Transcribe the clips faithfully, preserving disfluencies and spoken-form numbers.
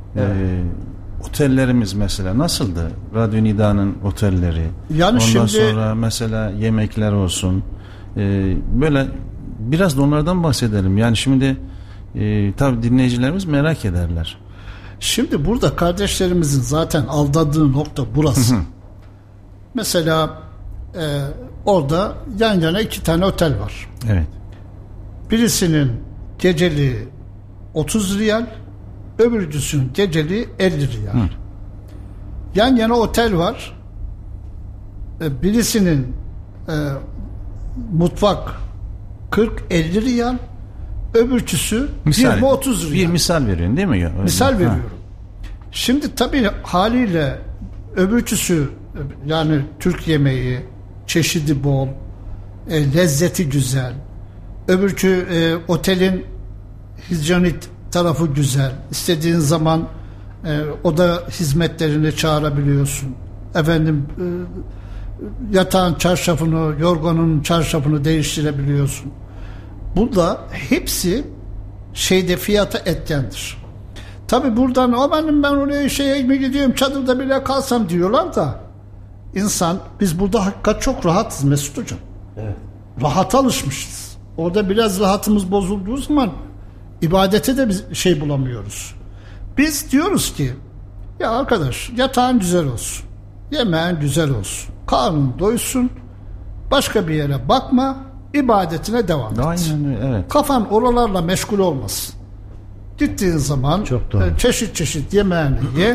Evet. Ee, otellerimiz mesela nasıldı? Radyo Nida'nın otelleri. Yani ondan şimdi... sonra mesela yemekler olsun. Ee, böyle biraz da onlardan bahsedelim. Yani şimdi e, tabii dinleyicilerimiz merak ederler. Şimdi burada kardeşlerimizin zaten aldadığı nokta burası. Mesela e, orada yan yana iki tane otel var. Evet. Birisinin geceliği otuz riyal, öbürcüsünün geceliği elli riyal. Hı. Yan yana otel var. E, birisinin e, mutfak kırk elli riyal, öbürküsü yirmi otuz riyal. Bir misal veriyorsun değil mi? Öyle misal mi? veriyorum. Ha. Şimdi tabii haliyle öbürküsü yani Türk yemeği, çeşidi bol, e, lezzeti güzel. Öbürkü e, otelin hijyenik tarafı güzel. İstediğin zaman e, oda hizmetlerini çağırabiliyorsun. Efendim e, yatağın çarşafını, yorganın çarşafını değiştirebiliyorsun. Burada hepsi şeyde fiyata etkendir. Tabi buradan amanın ben oraya şeye mi gidiyorum çadırda bile kalsam diyorlar da insan biz burada hakikaten çok rahatız Mesut Hocam. Evet. Rahata alışmışız. Orada biraz rahatımız bozulduğu zaman ibadete de biz şey bulamıyoruz. Biz diyoruz ki ya arkadaş yatağın güzel olsun. Yemeğin güzel olsun. Karnın doysun. Başka bir yere bakma. İbadetine devam et. Aynen, evet. Kafan oralarla meşgul olmasın. Gittiğin zaman çeşit çeşit yemeğini ye.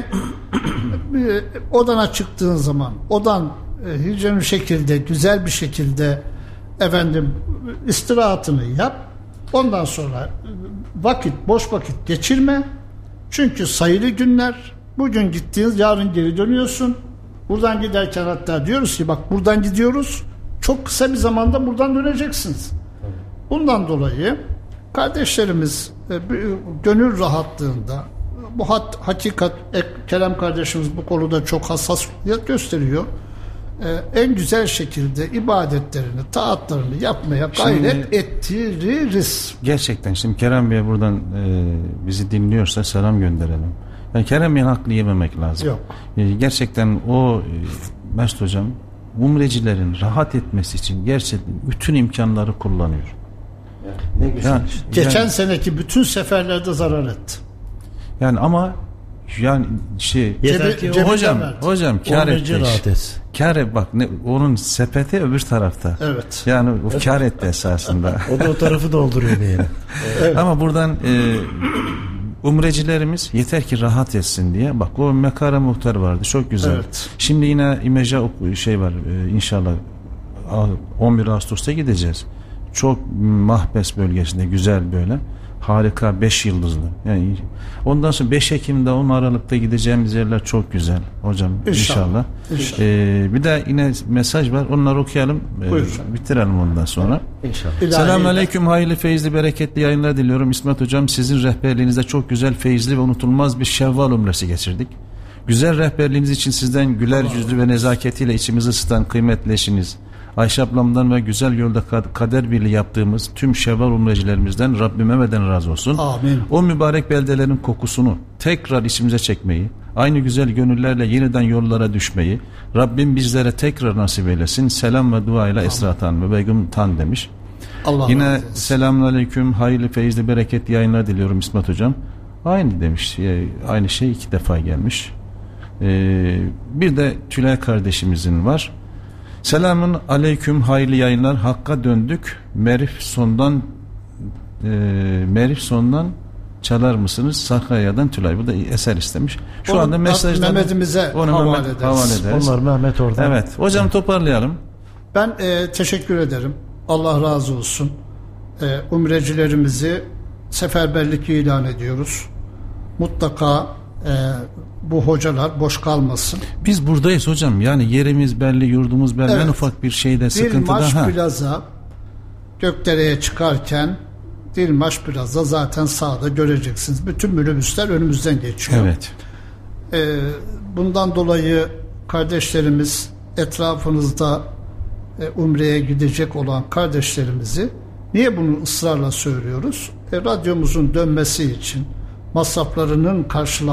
Odana çıktığın zaman odan e, hijyenik şekilde, güzel bir şekilde efendim istirahatını yap. Ondan sonra vakit, boş vakit geçirme. Çünkü sayılı günler. Bugün gittiğiniz, yarın geri dönüyorsun. Buradan giderken hatta diyoruz ki bak buradan gidiyoruz. Çok kısa bir zamanda buradan döneceksiniz. Bundan dolayı kardeşlerimiz gönül rahatlığında bu hat, hakikat Kerem kardeşimiz bu konuda çok hassasiyet gösteriyor. Ee, en güzel şekilde ibadetlerini, taatlarını yapmaya gayret şimdi, ettiririz. Gerçekten şimdi Kerem Bey buradan e, bizi dinliyorsa selam gönderelim. Yani Kerem Bey'in hakkını yememek lazım. Yok. E, gerçekten o e, Mesut Hocam umrecilerin rahat etmesi için gerçekten bütün imkanları kullanıyor. Ne güzel. Yani, geçen yani, seneki bütün seferlerde zarar etti. Yani ama yani şey yeter ki hocam hocam kar etti. Kar et bak ne, onun sepeti öbür tarafta. Evet. Yani o kar etti esasında. O da o tarafı dolduruyor diyelim. Evet. Ama buradan e, umrecilerimiz yeter ki rahat etsin diye. Bak o Mekara Muhtar vardı. Çok güzel. Evet. Şimdi yine İmeca şey var e, inşallah on bir Ağustos'ta gideceğiz. Çok Mahbes bölgesinde güzel böyle harika beş yıldızlı. Yani ondan sonra beş Ekim'de on Aralık'ta gideceğimiz yerler çok güzel hocam inşallah. inşallah. inşallah. Ee, bir de yine mesaj var. Onları okuyalım. Ee, bitirelim ondan sonra. İnşallah. Selamünaleyküm. Hayırlı, feyizli, bereketli yayınlar diliyorum. İsmet hocam sizin rehberliğinizde çok güzel, feyizli ve unutulmaz bir Şevval umresi geçirdik. Güzel rehberliğiniz için sizden güler yüzlü ve nezaketiyle içimizi ısıtan kıymetli eşiniz Ayşe ablamdan ve güzel yolda kader birliği yaptığımız tüm Şevval umrecilerimizden Rabbim ebeden razı olsun. Amin. O mübarek beldelerin kokusunu tekrar içimize çekmeyi, aynı güzel gönüllerle yeniden yollara düşmeyi Rabbim bizlere tekrar nasip eylesin. Selam ve dua ile Esra Tan ve Begüm Tan demiş. Allah Yine selamünaleyküm, hayırlı, feyizli, bereketli yayınlar diliyorum İsmet hocam. Aynı demiş, aynı şey iki defa gelmiş. Ee, bir de Tülay kardeşimizin var. Selamun aleyküm, hayırlı yayınlar. Hakka döndük. Merif sondan e, Merif sondan çalar mısınız? Sakarya'dan Tülay. Bu da eser istemiş. Şu onu, anda mesajları Mehmet'imize havale, Mehmet, ederiz. havale ederiz. Onlar Mehmet orada. Evet. Hocam evet. Toparlayalım. Ben e, teşekkür ederim. Allah razı olsun. E, umrecilerimizi seferberlik ilan ediyoruz. Mutlaka e, bu hocalar boş kalmasın. Biz buradayız hocam. Yani yerimiz belli, yurdumuz belli. Evet. En ufak bir şeyde, sıkıntıda. Dilmaş Plaza Gökdere'ye çıkarken Dilmaş Plaza zaten sağda göreceksiniz. Bütün minibüsler önümüzden geçiyor. Evet. Ee, bundan dolayı kardeşlerimiz etrafınızda e, umreye gidecek olan kardeşlerimizi niye bunu ısrarla söylüyoruz? E, radyomuzun dönmesi için masraflarının karşılanması